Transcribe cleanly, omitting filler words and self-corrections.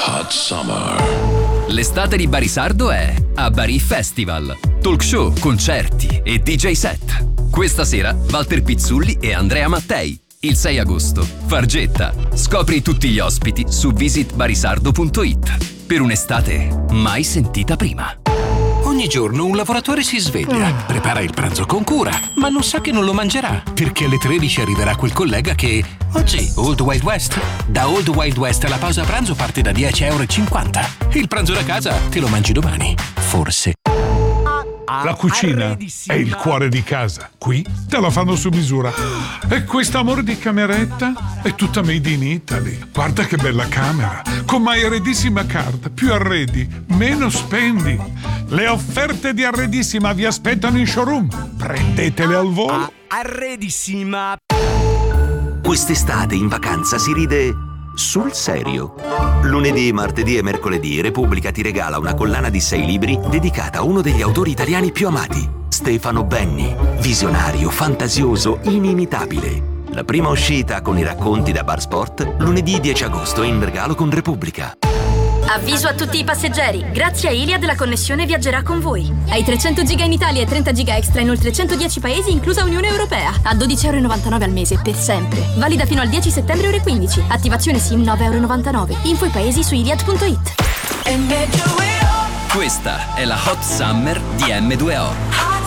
Hot Summer. L'estate di Barisardo è a Bari Festival. Talk show, concerti e DJ set. Questa sera Walter Pizzulli e Andrea Mattei. Il 6 agosto, Fargetta. Scopri tutti gli ospiti su visitbarisardo.it. Per un'estate mai sentita prima. Ogni giorno un lavoratore si sveglia, prepara il pranzo con cura, ma non sa che non lo mangerà, perché alle 13 arriverà quel collega che... Oggi, Old Wild West. Da Old Wild West la pausa pranzo parte da 10,50 €. Il pranzo da casa te lo mangi domani. Forse. La cucina è il cuore di casa. Qui te la fanno su misura. E questo amore di cameretta è tutta made in Italy. Guarda che bella camera. Con My Arredissima Card. Più arredi, meno spendi. Le offerte di Arredissima vi aspettano in showroom. Prendetele al volo. Arredissima. Quest'estate in vacanza si ride sul serio. Lunedì, martedì e mercoledì Repubblica ti regala una collana di 6 libri dedicata a uno degli autori italiani più amati, Stefano Benni. Visionario, fantasioso, inimitabile. La prima uscita con i racconti da Bar Sport, lunedì 10 agosto in regalo con Repubblica. Avviso a tutti i passeggeri, grazie a Iliad la connessione viaggerà con voi. Hai 300 giga in Italia e 30 giga extra in oltre 110 paesi, inclusa Unione Europea. A 12,99 € al mese, per sempre. Valida fino al 10 settembre ore 15. Attivazione SIM 9,99 €. Info e paesi su iliad.it. Questa è la Hot Summer di M2O.